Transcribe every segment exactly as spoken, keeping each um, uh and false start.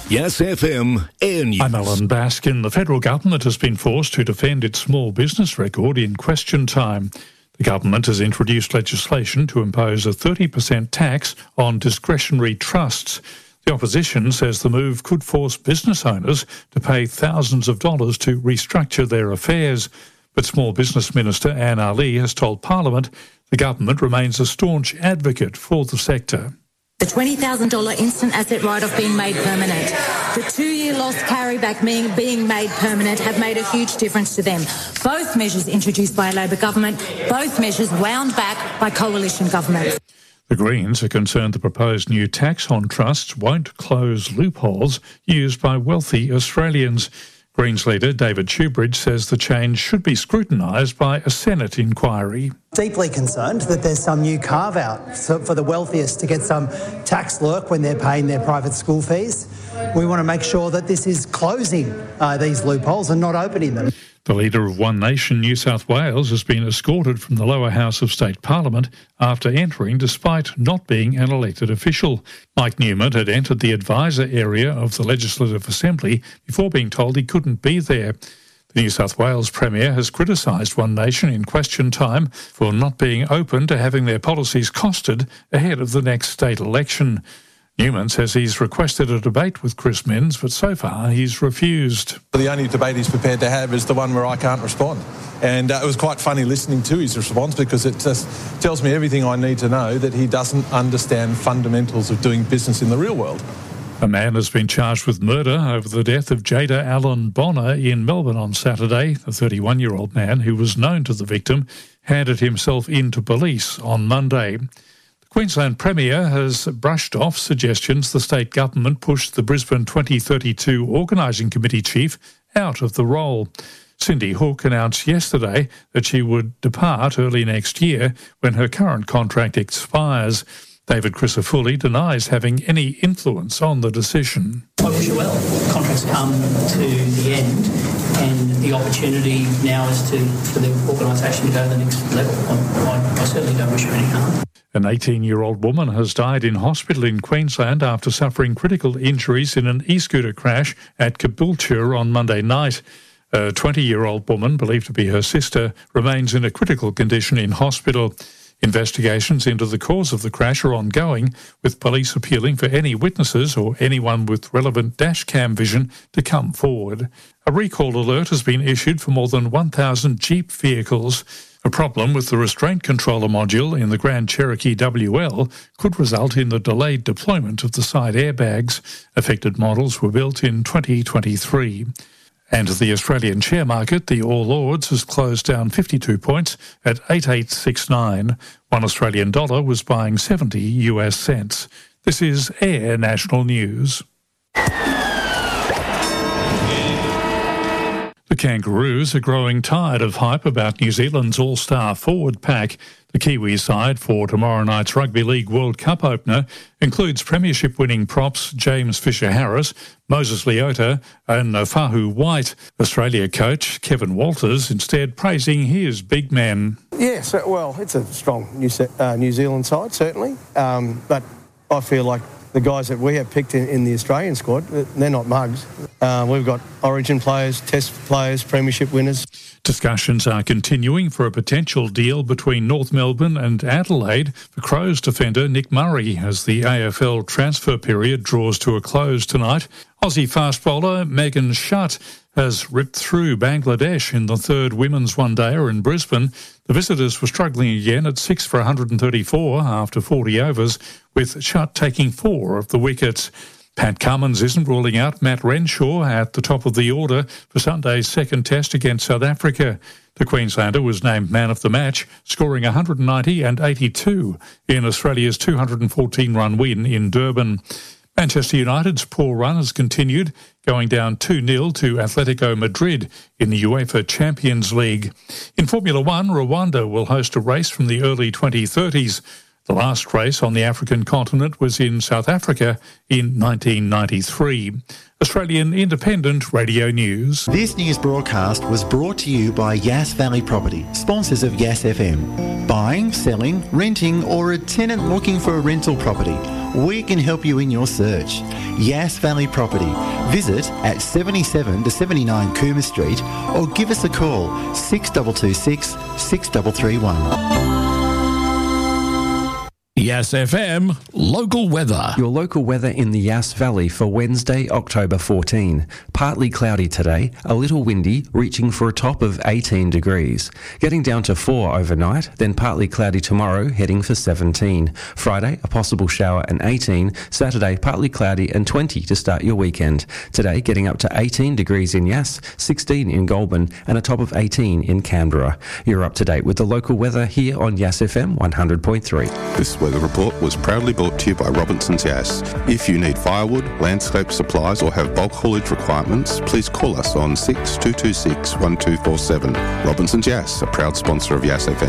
Yes F M Air News. I'm Alan Baskin. The federal government has been forced to defend its small business record in question time. The government has introduced legislation to impose a thirty percent tax on discretionary trusts. The opposition says the move could force business owners to pay thousands of dollars to restructure their affairs. But Small Business Minister Anne Ali has told Parliament the government remains a staunch advocate for the sector. The twenty thousand dollars instant asset write-off being made permanent, the two-year lost carryback being, being made permanent have made a huge difference to them. Both measures introduced by a Labor government, both measures wound back by coalition governments. The Greens are concerned the proposed new tax on trusts won't close loopholes used by wealthy Australians. Greens leader David Shoebridge says the change should be scrutinised by a Senate inquiry. Deeply concerned that there's some new carve-out for the wealthiest to get some tax lurk when they're paying their private school fees. We want to make sure that this is closing uh, these loopholes and not opening them. The leader of One Nation New South Wales has been escorted from the lower house of state parliament after entering despite not being an elected official. Mike Newman had entered the advisor area of the Legislative Assembly before being told he couldn't be there. The New South Wales Premier has criticised One Nation in question time for not being open to having their policies costed ahead of the next state election. Newman says he's requested a debate with Chris Minns, but so far he's refused. The only debate he's prepared to have is the one where I can't respond. And uh, it was quite funny listening to his response because it just tells me everything I need to know that he doesn't understand fundamentals of doing business in the real world. A man has been charged with murder over the death of Jada Allen Bonner in Melbourne on Saturday. The thirty-one-year-old man, who was known to the victim, handed himself in to police on Monday. The Queensland Premier has brushed off suggestions the state government pushed the Brisbane twenty thirty-two Organising Committee chief out of the role. Cindy Hook announced yesterday that she would depart early next year when her current contract expires. David Crisafulli denies having any influence on the decision. I wish her well. Contracts come to the end and the opportunity now is to for the organisation to go to the next level. I, I certainly don't wish her any harm. An eighteen-year-old woman has died in hospital in Queensland after suffering critical injuries in an e-scooter crash at Caboolture on Monday night. A twenty-year-old woman, believed to be her sister, remains in a critical condition in hospital. Investigations into the cause of the crash are ongoing, with police appealing for any witnesses or anyone with relevant dashcam vision to come forward. A recall alert has been issued for more than one thousand Jeep vehicles. A problem with the restraint controller module in the Grand Cherokee W L could result in the delayed deployment of the side airbags. Affected models were built in twenty twenty-three. And the Australian share market, the All Ords, has closed down fifty-two points at eight thousand eight hundred sixty-nine. One Australian dollar was buying seventy US cents. This is Air National News. The Kangaroos are growing tired of hype about New Zealand's all-star forward pack. The Kiwi side for tomorrow night's Rugby League World Cup opener includes premiership-winning props James Fisher-Harris, Moses Leota and Fahu White. Australia coach Kevin Walters instead praising his big men. Yes, well, it's a strong New, uh, New Zealand side, certainly. Um, but I feel like the guys that we have picked in, in the Australian squad, they're not mugs. Uh, we've got origin players, test players, premiership winners. Discussions are continuing for a potential deal between North Melbourne and Adelaide for Crows defender Nick Murray as the A F L transfer period draws to a close tonight. Aussie fast bowler Megan Shutt has ripped through Bangladesh in the third women's one-dayer in Brisbane. The visitors were struggling again at six for one hundred thirty-four after forty overs, with Shutt taking four of the wickets. Pat Cummins isn't ruling out Matt Renshaw at the top of the order for Sunday's second test against South Africa. The Queenslander was named man of the match, scoring one hundred ninety and eighty-two in Australia's two hundred fourteen run win in Durban. Manchester United's poor run has continued, going down two nil to Atletico Madrid in the UEFA Champions League. In Formula One, Rwanda will host a race from the early twenty thirties. The last race on the African continent was in South Africa in nineteen ninety-three. Australian Independent Radio News. This news broadcast was brought to you by Yass Valley Property, sponsors of Yass F M. Buying, selling, renting or a tenant looking for a rental property, we can help you in your search. Yass Valley Property. Visit at seventy-seven to seventy-nine Cooma Street or give us a call six two two six, six three three one. Yass F M local weather. Your local weather in the Yass Valley for Wednesday, October fourteenth. Partly cloudy today, a little windy, reaching for a top of eighteen degrees. Getting down to four overnight, then partly cloudy tomorrow, heading for seventeen. Friday, a possible shower and eighteen. Saturday, partly cloudy and twenty to start your weekend. Today, getting up to eighteen degrees in Yass, sixteen in Goulburn, and a top of eighteen in Canberra. You're up to date with the local weather here on Yass F M one hundred point three. This weather report was proudly brought to you by Robinson's Yass. If you need firewood, landscape supplies or have bulk haulage requirements, please call us on six two two six, one two four seven. Robinson's Yass, a proud sponsor of Yass F M.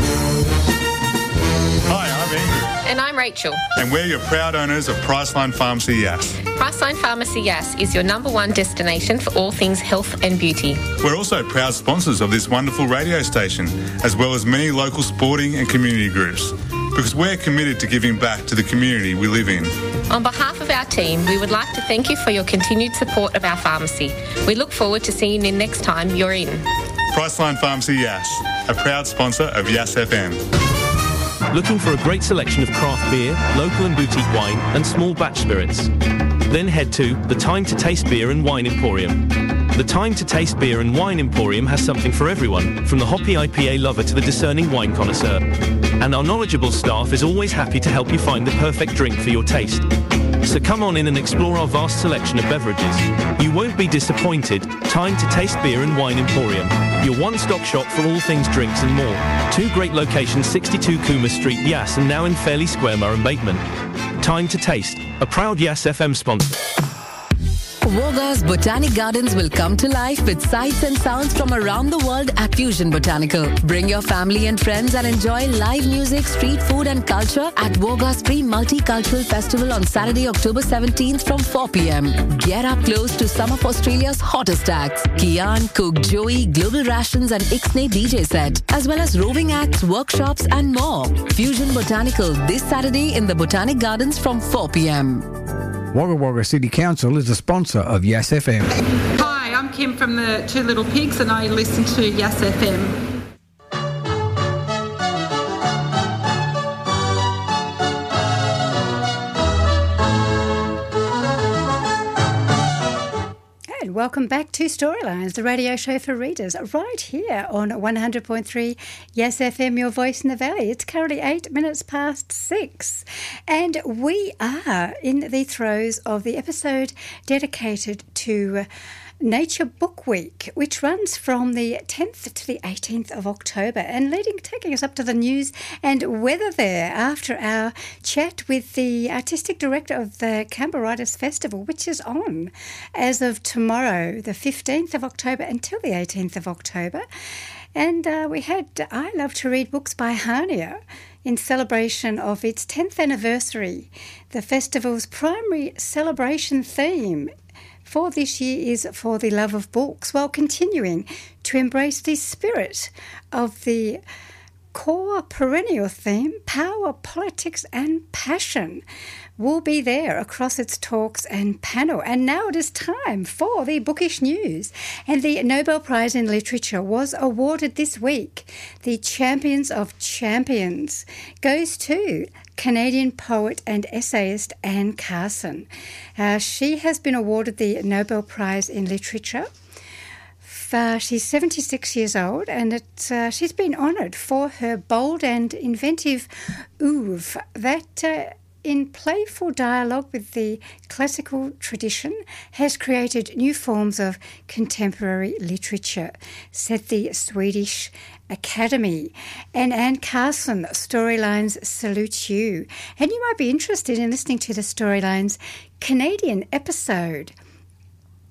Hi, I'm Andrew. And I'm Rachel. And we're your proud owners of Priceline Pharmacy Yass. Priceline Pharmacy Yass is your number one destination for all things health and beauty. We're also proud sponsors of this wonderful radio station, as well as many local sporting and community groups, because we're committed to giving back to the community we live in. On behalf of our team, we would like to thank you for your continued support of our pharmacy. We look forward to seeing you next time you're in. Priceline Pharmacy Yass, a proud sponsor of Yass F M. Looking for a great selection of craft beer, local and boutique wine, and small batch spirits? Then head to the Time to Taste Beer and Wine Emporium. The Time to Taste Beer and Wine Emporium has something for everyone, from the hoppy I P A lover to the discerning wine connoisseur. And our knowledgeable staff is always happy to help you find the perfect drink for your taste. So come on in and explore our vast selection of beverages. You won't be disappointed. Time to Taste Beer and Wine Emporium, your one-stop shop for all things drinks and more. Two great locations, sixty-two Cooma Street, Yass, and now in Fairley Square, Murray Bateman. Time to Taste, a proud Yass F M sponsor. Wagga's Botanic Gardens will come to life with sights and sounds from around the world at Fusion Botanical. Bring your family and friends and enjoy live music, street food and culture at Wagga's Pre-Multicultural Festival on Saturday, October seventeenth from four p.m. Get up close to some of Australia's hottest acts. Kian, Cook, Joey, Global Rations and Ixnay D J set, as well as roving acts, workshops and more. Fusion Botanical this Saturday in the Botanic Gardens from four p.m. Wagga Wagga City Council is a sponsor of Yass F M. Hi, I'm Kim from the Two Little Pigs and I listen to Yass F M. Welcome back to Storylines, the radio show for readers, right here on one hundred point three Yass F M, your voice in the valley. It's currently eight minutes past six, and we are in the throes of the episode dedicated to Nature Book Week, which runs from the tenth to the eighteenth of October, and leading, taking us up to the news and weather there after our chat with the artistic director of the Canberra Writers Festival, which is on as of tomorrow, the fifteenth of October, until the eighteenth of October. And uh, we had I Love to Read Books by Hania in celebration of its tenth anniversary. The festival's primary celebration theme for this year is For the Love of Books, while continuing to embrace the spirit of the core perennial theme, Power, Politics and Passion, will be there across its talks and panel. And now it is time for the bookish news. And the Nobel Prize in Literature was awarded this week. The Champions of Champions goes to Canadian poet and essayist Anne Carson. Uh, she has been awarded the Nobel Prize in Literature. Uh, she's seventy-six years old, and it, uh, she's been honoured for her bold and inventive oeuvre that, uh, in playful dialogue with the classical tradition, has created new forms of contemporary literature, said the Swedish Academy. And Anne Carson, Storylines salutes you. And you might be interested in listening to the Storylines Canadian episode.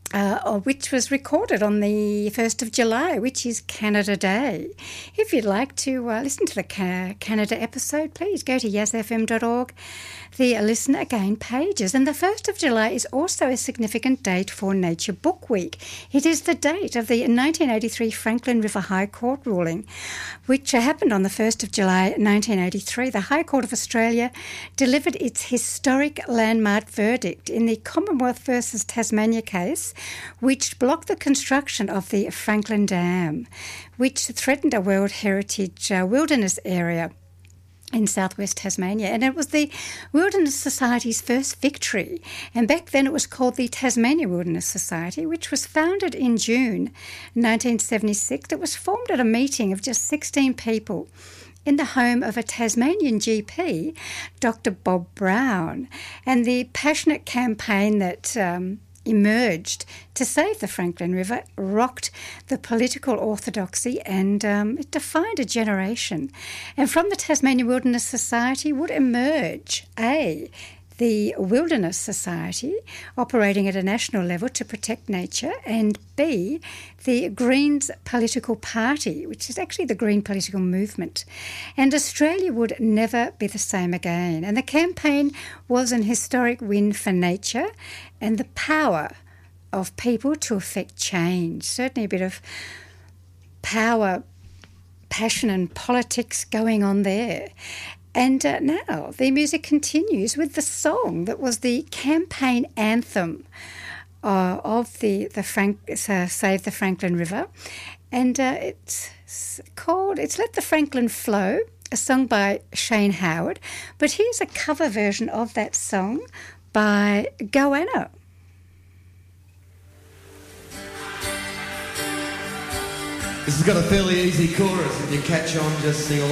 Uh, which was recorded on the first of July, which is Canada Day. If you'd like to uh, listen to the Ca- Canada episode, please go to yes f m dot org, the Listen Again pages. And the first of July is also a significant date for Nature Book Week. It is the date of the nineteen eighty-three Franklin River High Court ruling, which happened on the first of July nineteen eighty-three. The High Court of Australia delivered its historic landmark verdict in the Commonwealth versus Tasmania case, which blocked the construction of the Franklin Dam, which threatened a World Heritage uh, wilderness area in southwest Tasmania. And it was the Wilderness Society's first victory. And back then it was called the Tasmania Wilderness Society, which was founded in June nineteen seventy-six. It was formed at a meeting of just sixteen people in the home of a Tasmanian G P, Doctor Bob Brown. And the passionate campaign that um, emerged to save the Franklin River rocked the political orthodoxy, and um, it defined a generation. And from the Tasmania Wilderness Society would emerge A, the Wilderness Society, operating at a national level to protect nature, and B, the Greens political party, which is actually the Green political movement. And Australia would never be the same again. And the campaign was an historic win for nature and the power of people to affect change. Certainly a bit of power, passion and politics going on there. And uh, now the music continues with the song that was the campaign anthem uh, of the, the Frank, uh, Save the Franklin River. And uh, it's called, it's Let the Franklin Flow, a song by Shane Howard. But here's a cover version of that song by Goanna. This has got a fairly easy chorus. If you catch on, just sing along.